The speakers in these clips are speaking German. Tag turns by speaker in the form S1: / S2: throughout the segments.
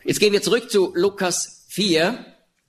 S1: Jetzt gehen wir zurück zu Lukas 4.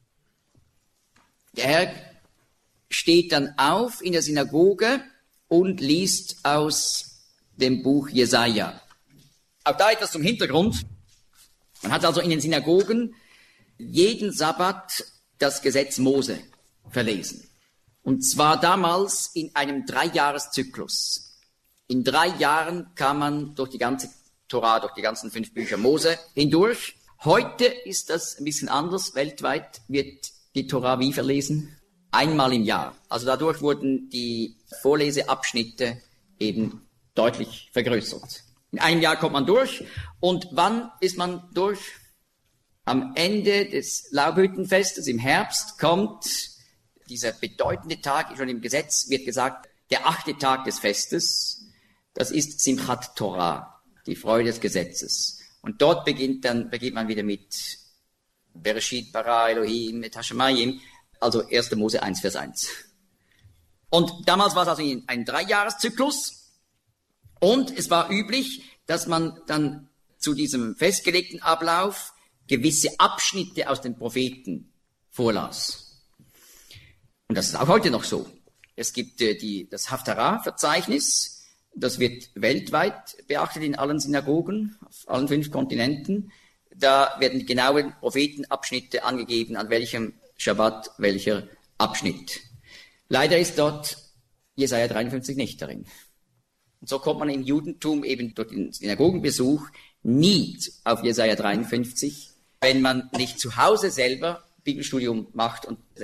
S1: Der Herr steht dann auf in der Synagoge und liest aus dem Buch Jesaja. Auch da etwas zum Hintergrund. Man hat also in den Synagogen jeden Sabbat das Gesetz Mose verlesen. Und zwar damals in einem 3-Jahres-Zyklus. In 3 Jahren kam man durch die ganze Torah, durch die ganzen 5 Bücher Mose hindurch. Heute ist das ein bisschen anders. Weltweit wird die Torah wie verlesen? Einmal im Jahr. Also dadurch wurden die Vorleseabschnitte eben deutlich vergrößert. In einem Jahr kommt man durch. Und wann ist man durch? Am Ende des Laubhüttenfestes im Herbst kommt dieser bedeutende Tag, schon im Gesetz wird gesagt, der 8. Tag des Festes. Das ist Simchat Torah, die Freude des Gesetzes. Und dort beginnt man wieder mit Bereshit bara Elohim et hashamayim, also 1. Mose 1, Vers 1. Und damals war es also ein 3-Jahres-Zyklus. Und es war üblich, dass man dann zu diesem festgelegten Ablauf gewisse Abschnitte aus den Propheten vorlas. Und das ist auch heute noch so. Es gibt das Haftarah-Verzeichnis, das wird weltweit beachtet in allen Synagogen, auf allen 5 Kontinenten. Da werden die genauen Prophetenabschnitte angegeben, an welchem Schabbat welcher Abschnitt. Leider ist dort Jesaja 53 nicht darin. Und so kommt man im Judentum eben durch den Synagogenbesuch nie auf Jesaja 53, wenn man nicht zu Hause selber Bibelstudium macht und